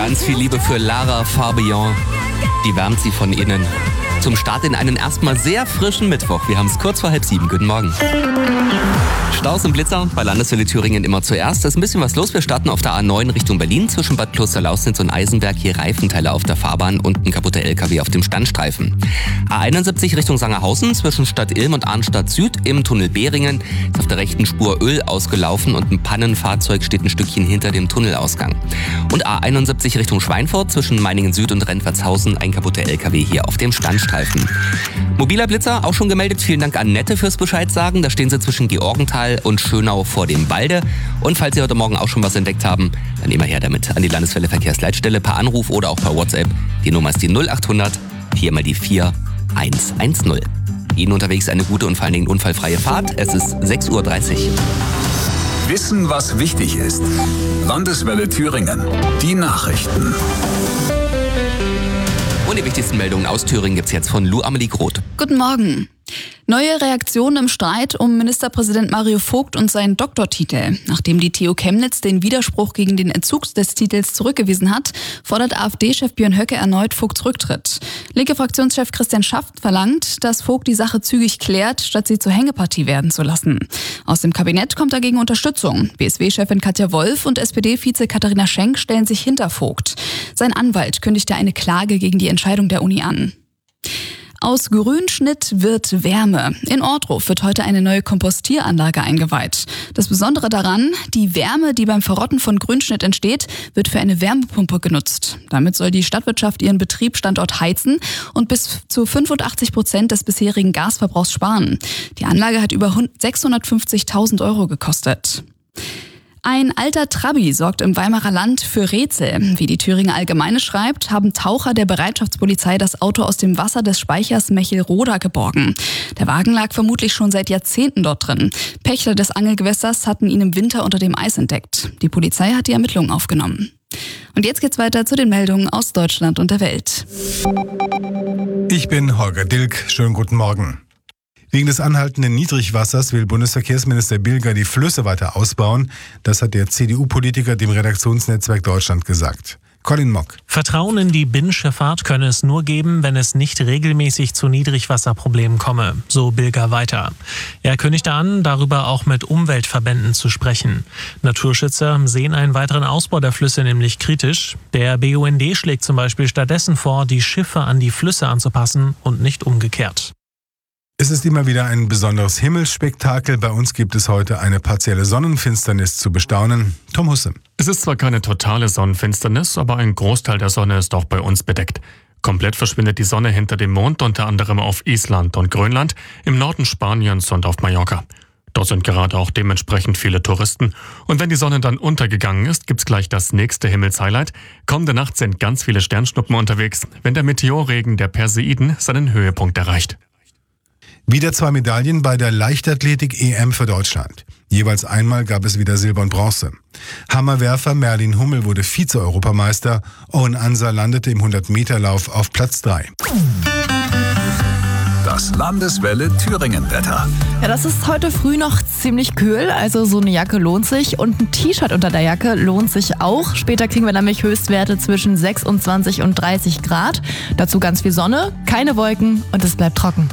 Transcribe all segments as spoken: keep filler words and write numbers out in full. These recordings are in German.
Ganz viel Liebe für Lara Fabian. Die wärmt sie von innen. Zum Start in einen erstmal sehr frischen Mittwoch. Wir haben es kurz vor halb sieben. Guten Morgen. Staus und Blitzer bei Landeswelle Thüringen immer zuerst. Da ist ein bisschen was los. Wir starten auf der A neun Richtung Berlin zwischen Bad Klosterlausnitz und Eisenberg. Hier Reifenteile auf der Fahrbahn und ein kaputter L K W auf dem Standstreifen. A einundsiebzig Richtung Sangerhausen zwischen Stadt Ilm und Arnstadt Süd im Tunnel Behringen. Ist auf der rechten Spur Öl ausgelaufen und ein Pannenfahrzeug steht ein Stückchen hinter dem Tunnelausgang. Und A einundsiebzig Richtung Schweinfurt zwischen Meiningen Süd und Rentwertshausen ein kaputter L K W hier auf dem Standstreifen. Mobiler Blitzer, auch schon gemeldet. Vielen Dank an Nette fürs Bescheid sagen. Da stehen sie zwischen Georgenthal und Schönau vor dem Walde. Und falls Sie heute Morgen auch schon was entdeckt haben, dann immer her damit an die Landeswelle Verkehrsleitstelle per Anruf oder auch per WhatsApp. Die Nummer ist die null acht hundert vier mal die vier eins eins null. Ihnen unterwegs eine gute und vor allen Dingen unfallfreie Fahrt. Es ist sechs Uhr dreißig. Wissen, was wichtig ist. Landeswelle Thüringen. Die Nachrichten. Und die wichtigsten Meldungen aus Thüringen gibt's jetzt von Lou Amelie Groth. Guten Morgen. Neue Reaktionen im Streit um Ministerpräsident Mario Vogt und seinen Doktortitel. Nachdem die T U Chemnitz den Widerspruch gegen den Entzug des Titels zurückgewiesen hat, fordert AfD-Chef Björn Höcke erneut Vogts Rücktritt. Linke Fraktionschef Christian Schaft verlangt, dass Vogt die Sache zügig klärt, statt sie zur Hängepartie werden zu lassen. Aus dem Kabinett kommt dagegen Unterstützung. B S W-Chefin Katja Wolf und S P D-Vize Katharina Schenk stellen sich hinter Vogt. Sein Anwalt kündigte eine Klage gegen die Entscheidung der Uni an. Aus Grünschnitt wird Wärme. In Ohrdruf wird heute eine neue Kompostieranlage eingeweiht. Das Besondere daran, die Wärme, die beim Verrotten von Grünschnitt entsteht, wird für eine Wärmepumpe genutzt. Damit soll die Stadtwirtschaft ihren Betriebsstandort heizen und bis zu fünfundachtzig Prozent des bisherigen Gasverbrauchs sparen. Die Anlage hat über sechshundertfünfzigtausend Euro gekostet. Ein alter Trabi sorgt im Weimarer Land für Rätsel. Wie die Thüringer Allgemeine schreibt, haben Taucher der Bereitschaftspolizei das Auto aus dem Wasser des Speichers Mechelroda geborgen. Der Wagen lag vermutlich schon seit Jahrzehnten dort drin. Pächter des Angelgewässers hatten ihn im Winter unter dem Eis entdeckt. Die Polizei hat die Ermittlungen aufgenommen. Und jetzt geht's weiter zu den Meldungen aus Deutschland und der Welt. Ich bin Holger Dilk. Schönen guten Morgen. Wegen des anhaltenden Niedrigwassers will Bundesverkehrsminister Bilger die Flüsse weiter ausbauen. Das hat der C D U-Politiker dem Redaktionsnetzwerk Deutschland gesagt. Colin Mock. Vertrauen in die Binnenschifffahrt könne es nur geben, wenn es nicht regelmäßig zu Niedrigwasserproblemen komme, so Bilger weiter. Er kündigte an, darüber auch mit Umweltverbänden zu sprechen. Naturschützer sehen einen weiteren Ausbau der Flüsse nämlich kritisch. Der B U N D schlägt zum Beispiel stattdessen vor, die Schiffe an die Flüsse anzupassen und nicht umgekehrt. Es ist immer wieder ein besonderes Himmelsspektakel. Bei uns gibt es heute eine partielle Sonnenfinsternis zu bestaunen. Tom Husse. Es ist zwar keine totale Sonnenfinsternis, aber ein Großteil der Sonne ist auch bei uns bedeckt. Komplett verschwindet die Sonne hinter dem Mond, unter anderem auf Island und Grönland, im Norden Spaniens und auf Mallorca. Dort sind gerade auch dementsprechend viele Touristen. Und wenn die Sonne dann untergegangen ist, gibt's gleich das nächste Himmelshighlight. Kommende Nacht sind ganz viele Sternschnuppen unterwegs, wenn der Meteorregen der Perseiden seinen Höhepunkt erreicht. Wieder zwei Medaillen bei der Leichtathletik-E M für Deutschland. Jeweils einmal gab es wieder Silber und Bronze. Hammerwerfer Merlin Hummel wurde Vize-Europameister. Owen Anser landete im hundert-Meter-Lauf auf Platz drei. Das Landeswelle Thüringen-Wetter. Ja, das ist heute früh noch ziemlich kühl, also so eine Jacke lohnt sich und ein T-Shirt unter der Jacke lohnt sich auch. Später kriegen wir nämlich Höchstwerte zwischen sechsundzwanzig und dreißig Grad. Dazu ganz viel Sonne, keine Wolken und es bleibt trocken.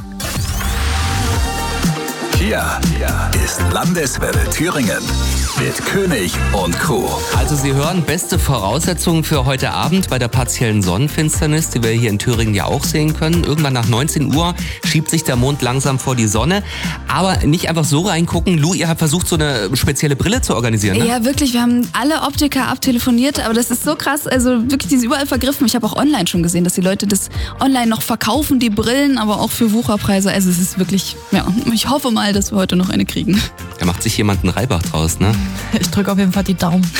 Hier ist Landeswelle Thüringen mit König und Crew. Also Sie hören, beste Voraussetzungen für heute Abend bei der partiellen Sonnenfinsternis, die wir hier in Thüringen ja auch sehen können. Irgendwann nach neunzehn Uhr schiebt sich der Mond langsam vor die Sonne. Aber nicht einfach so reingucken. Lou, ihr habt versucht, so eine spezielle Brille zu organisieren, ne? Ja, wirklich. Wir haben alle Optiker abtelefoniert, aber das ist so krass. Also wirklich, die ist überall vergriffen. Ich habe auch online schon gesehen, dass die Leute das online noch verkaufen, die Brillen, aber auch für Wucherpreise. Also es ist wirklich, ja, ich hoffe mal, dass wir heute noch eine kriegen. Da macht sich jemand einen Reibach draus, ne? Ich drücke auf jeden Fall die Daumen.